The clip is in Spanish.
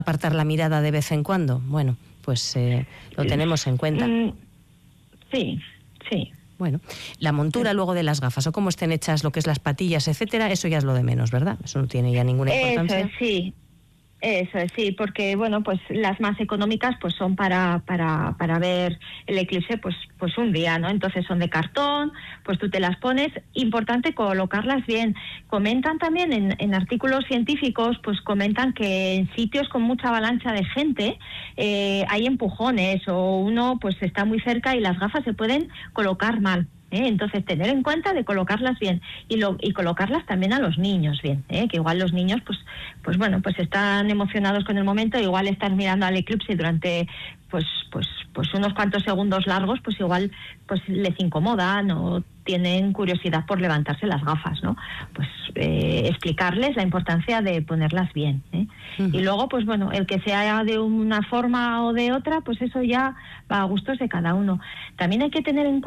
apartar la mirada de vez en cuando. Bueno, pues lo tenemos en cuenta. Sí. Bueno, la montura luego de las gafas, o cómo estén hechas, lo que es las patillas, etcétera, eso ya es lo de menos, ¿verdad? Eso no tiene ya ninguna importancia. Eso es, sí, porque bueno, pues las más económicas pues son para ver el eclipse pues un día, ¿no? Entonces son de cartón, pues tú te las pones, importante colocarlas bien. Comentan también en artículos científicos, pues comentan que en sitios con mucha avalancha de gente hay empujones o uno pues está muy cerca y las gafas se pueden colocar mal. Entonces tener en cuenta de colocarlas bien y colocarlas también a los niños bien, que igual los niños pues bueno, pues están emocionados con el momento, igual están mirando al eclipse durante pues unos cuantos segundos largos, pues igual pues les incomodan o tienen curiosidad por levantarse las gafas, ¿no? Pues explicarles la importancia de ponerlas bien, Y luego, pues bueno, el que sea de una forma o de otra, pues eso ya va a gustos de cada uno. También hay que tener en cuenta